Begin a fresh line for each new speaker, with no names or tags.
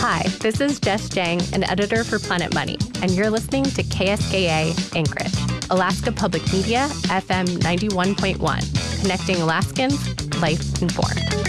Hi, this is Jess Jang, an editor for Planet Money, and you're listening to KSKA Anchorage, Alaska Public Media, FM 91.1, connecting Alaskans, life informed.